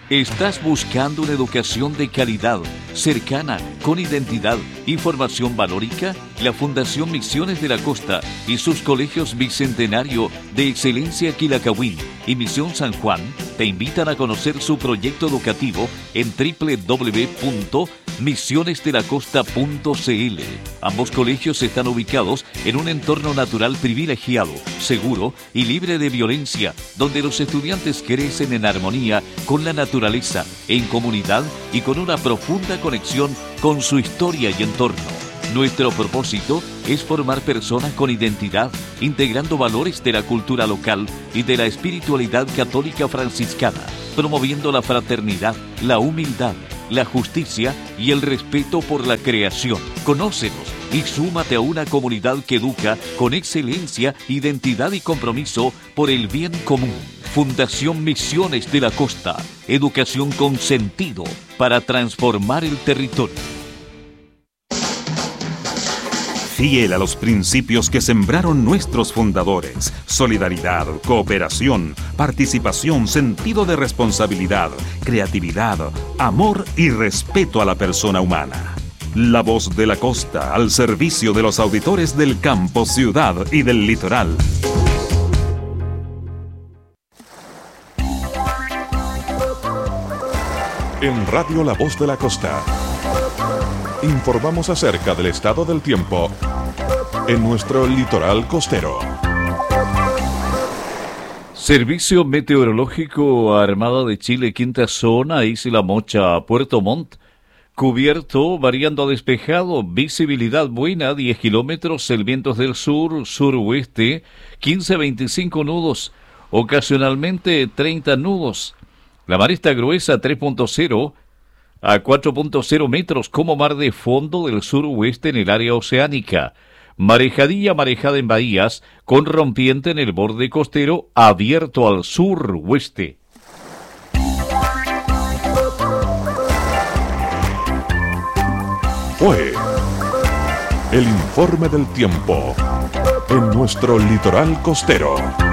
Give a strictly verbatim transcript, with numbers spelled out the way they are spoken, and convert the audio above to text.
¿Estás buscando una educación de calidad, cercana, con identidad y formación valórica? La Fundación Misiones de la Costa y sus colegios Bicentenario de Excelencia Quilacahuín y Misión San Juan te invitan a conocer su proyecto educativo en doble u doble u doble u punto misiones de la costa punto c l. Ambos colegios están ubicados en un entorno natural privilegiado, seguro y libre de violencia, donde los estudiantes crecen en armonía con la naturaleza, en comunidad y con una profunda conexión con su historia y entorno. Nuestro propósito es formar personas con identidad, integrando valores de la cultura local y de la espiritualidad católica franciscana, promoviendo la fraternidad, la humildad, la justicia y el respeto por la creación. Conócenos y súmate a una comunidad que educa con excelencia, identidad y compromiso por el bien común. Fundación Misiones de la Costa. Educación con sentido para transformar el territorio. Fiel a los principios que sembraron nuestros fundadores: solidaridad, cooperación, participación, sentido de responsabilidad, creatividad, amor y respeto a la persona humana. La Voz de la Costa, al servicio de los auditores del campo, ciudad y del litoral. En Radio La Voz de la Costa informamos acerca del estado del tiempo en nuestro litoral costero. Servicio Meteorológico Armada de Chile, quinta zona, Isla Mocha, Puerto Montt. Cubierto, variando a despejado, visibilidad buena, diez kilómetros, el viento es del sur, suroeste, quince a veinticinco nudos, ocasionalmente treinta nudos. La mar está gruesa, tres punto cero a cuatro punto cero metros como mar de fondo del suroeste en el área oceánica. Marejadilla marejada en bahías, con rompiente en el borde costero abierto al suroeste. Fue el informe del tiempo en nuestro litoral costero.